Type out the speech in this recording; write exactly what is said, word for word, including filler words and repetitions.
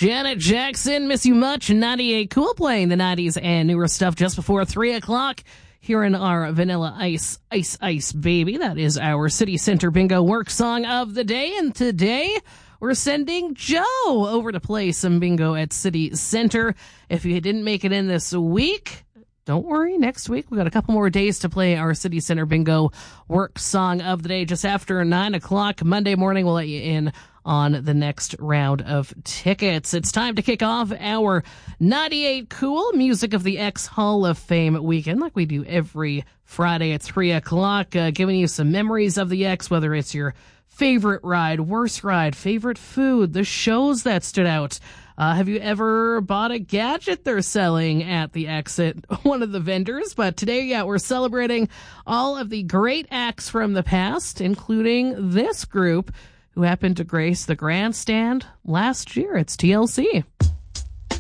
Janet Jackson, Miss You Much, ninety-eight Cool, playing the nineties and newer stuff just before three o'clock. Here in our Vanilla Ice, Ice Ice Baby. That is our City Center Bingo work song of the day. And today we're sending Joe over to play some bingo at City Center. If you didn't make it in this week, don't worry. Next week, we've got a couple more days to play our City Center Bingo work song of the day. Just after nine o'clock Monday morning, we'll let you in on the next round of tickets. It's time to kick off our ninety-eight Cool Music of the X Hall of Fame weekend, like we do every Friday at three o'clock, uh, giving you some memories of the X, whether it's your favorite ride, worst ride, favorite food, the shows that stood out. Uh, have you ever bought a gadget they're selling at the X at one of the vendors? But today, yeah, we're celebrating all of the great acts from the past, including this group who happened to grace the grandstand last year. It's T L C.